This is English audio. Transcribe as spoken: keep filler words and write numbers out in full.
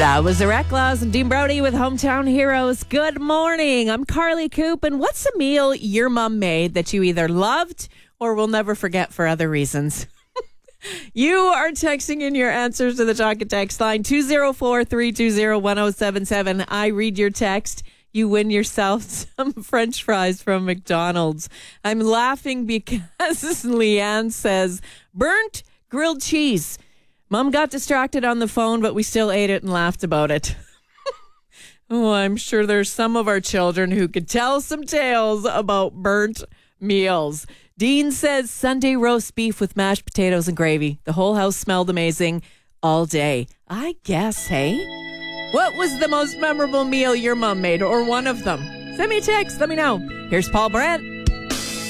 That was the Reclaws and Dean Brody with Hometown Heroes. Good morning. I'm Carly Coop. And what's a meal your mom made that you either loved or will never forget for other reasons? You are texting in your answers to the Talk and Text line two oh four, three two oh, one oh seven seven. I read your text. You win yourself some French fries from McDonald's. I'm laughing because Leanne says, burnt grilled cheese. Mom got distracted on the phone, but we still ate it and laughed about it. Oh, I'm sure there's some of our children who could tell some tales about burnt meals. Dean says Sunday roast beef with mashed potatoes and gravy. The whole house smelled amazing all day. I guess, hey? What was the most memorable meal your mom made, or one of them? Send me a text. Let me know. Here's Paul Brandt.